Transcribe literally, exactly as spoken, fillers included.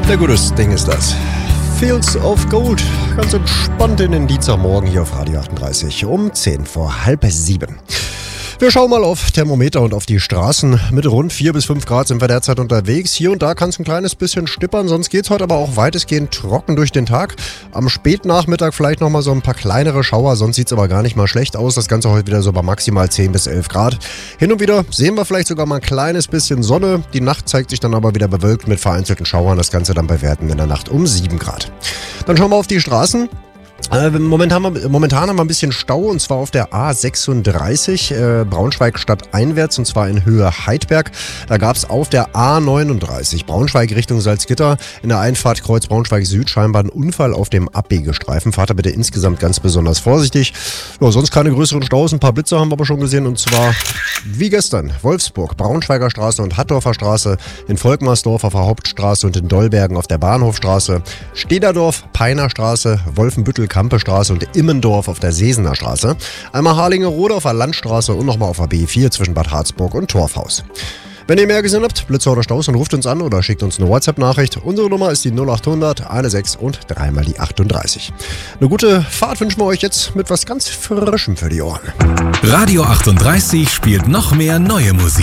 Sehr gutes Ding ist das. Fields of Gold. Ganz entspannt in den Dienstagmorgen hier auf Radio achtunddreißig um zehn vor halb sieben. Wir schauen mal auf Thermometer und auf die Straßen. Mit rund vier bis fünf Grad sind wir derzeit unterwegs. Hier und da kann es ein kleines bisschen stippern, sonst geht es heute aber auch weitestgehend trocken durch den Tag. Am Spätnachmittag vielleicht nochmal so ein paar kleinere Schauer, sonst sieht es aber gar nicht mal schlecht aus. Das Ganze heute wieder so bei maximal zehn bis elf Grad. Hin und wieder sehen wir vielleicht sogar mal ein kleines bisschen Sonne. Die Nacht zeigt sich dann aber wieder bewölkt mit vereinzelten Schauern. Das Ganze dann bei Werten in der Nacht um sieben Grad. Dann schauen wir auf die Straßen. Äh, momentan, haben wir, momentan haben wir ein bisschen Stau, und zwar auf der A sechsunddreißig, äh, Braunschweig stadteinwärts, und zwar in Höhe Heidberg. Da gab es auf der A neununddreißig, Braunschweig Richtung Salzgitter, in der Einfahrt Kreuz Braunschweig Süd scheinbar ein Unfall auf dem Abbiegestreifen. Fahrt da bitte insgesamt ganz besonders vorsichtig. Ja, sonst keine größeren Staus, ein paar Blitzer haben wir aber schon gesehen, und zwar wie gestern Wolfsburg, Braunschweiger Straße und Hattorfer Straße, in Volkmarsdorf auf der Hauptstraße und in Dollbergen auf der Bahnhofstraße, Stederdorf, Peiner Straße, Wolfenbüttel, Kampestraße und Immendorf auf der Sesener Straße. Einmal Harlingerode auf der Landstraße und nochmal auf der B vier zwischen Bad Harzburg und Torfhaus. Wenn ihr mehr gesehen habt, Blitzer oder Staus, dann ruft uns an oder schickt uns eine WhatsApp-Nachricht. Unsere Nummer ist die null achthundert sechzehn und dreimal die achtunddreißig. Eine gute Fahrt wünschen wir euch jetzt mit was ganz Frischem für die Ohren. Radio achtunddreißig spielt noch mehr neue Musik.